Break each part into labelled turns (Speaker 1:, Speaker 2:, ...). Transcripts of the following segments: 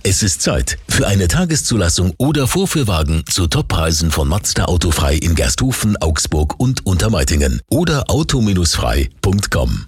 Speaker 1: Es ist Zeit für eine Tageszulassung oder Vorführwagen zu Toppreisen von Mazda Autofrei in Gersthofen, Augsburg und Untermeitingen oder auto-frei.com.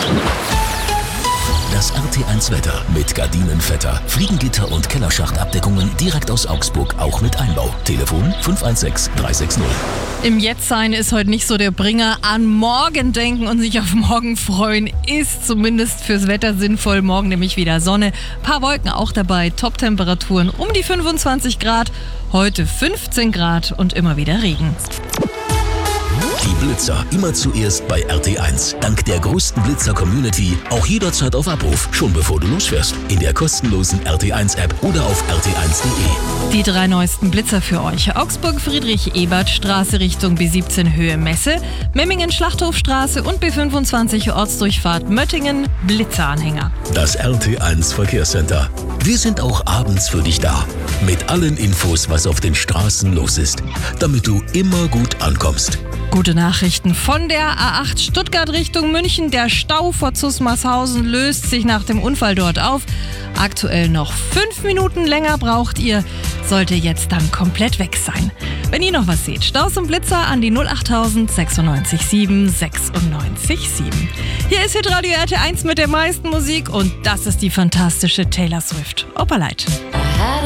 Speaker 1: Das RT1 Wetter mit Gardinenvetter, Fliegengitter und Kellerschachtabdeckungen direkt aus Augsburg, auch mit Einbau. Telefon 516 360.
Speaker 2: Im Jetztsein ist heute nicht so der Bringer. An morgen denken und sich auf morgen freuen ist zumindest fürs Wetter sinnvoll. Morgen nämlich wieder Sonne, paar Wolken auch dabei, Top-Temperaturen um die 25 Grad. Heute 15 Grad und immer wieder Regen.
Speaker 1: Die Blitzer immer zuerst bei RT1. Dank der größten Blitzer-Community auch jederzeit auf Abruf, schon bevor du losfährst. In der kostenlosen RT1-App oder auf rt1.de.
Speaker 2: Die 3 neuesten Blitzer für euch. Augsburg-Friedrich-Ebert-Straße Richtung B17 Höhe Messe, Memmingen-Schlachthofstraße und B25 Ortsdurchfahrt Möttingen, Blitzeranhänger.
Speaker 1: Das RT1 Verkehrscenter. Wir sind auch abends für dich da. Mit allen Infos, was auf den Straßen los ist. Damit du immer gut ankommst.
Speaker 2: Gute Nachrichten von der A8 Stuttgart Richtung München. Der Stau vor Zusmarshausen löst sich nach dem Unfall dort auf. Aktuell noch 5 Minuten länger braucht ihr, sollte jetzt dann komplett weg sein. Wenn ihr noch was seht, Staus und Blitzer an die 08000 96 7 96 7. Hier ist Hitradio RT1 mit der meisten Musik und das ist die fantastische Taylor Swift. Opalite.